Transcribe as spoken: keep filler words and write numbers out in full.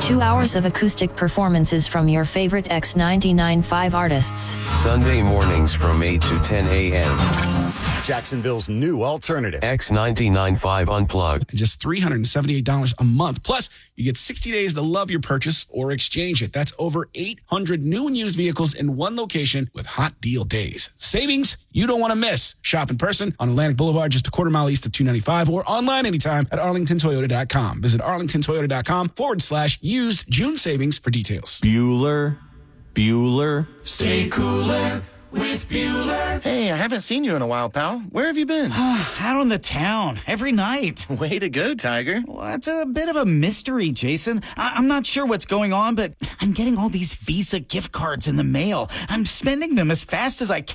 Two hours of acoustic performances from your favorite X ninety-nine point five artists. Sunday mornings from eight to ten a.m. Jacksonville's new alternative. X ninety-nine point five Unplugged. Just three hundred seventy-eight dollars a month. Plus, you get sixty days to love your purchase or exchange it. That's over eight hundred new and used vehicles in one location with hot deal days. Savings you don't want to miss. Shop in person on Atlantic Boulevard, just a quarter mile east of two ninety-five, or online anytime at arlington toyota dot com. Visit arlington toyota dot com forward slash used June savings for details. Bueller, Bueller, stay cooler with Bueller. Hey, I haven't seen you in a while, pal. Where have you been? Out on the town, every night. Way to go, Tiger. Well, it's a bit of a mystery, Jason. I- I'm not sure what's going on, but I'm getting all these Visa gift cards in the mail. I'm spending them as fast as I can.